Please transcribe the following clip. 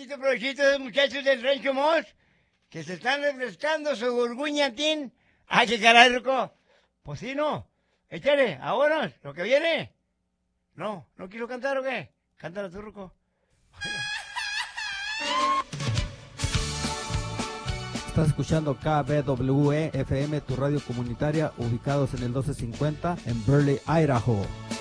provechito de muchachos del Rancho Moss, que se están refrescando su gurguñatín. ¡Ay, qué caray, Ruco! Pues sí, no. Échale, ahora, lo que viene. No, ¿no quiero cantar o qué? Cántala tú, Ruco. Estás escuchando KBWE FM, tu radio comunitaria, ubicados en el 1250 en Burley, Idaho.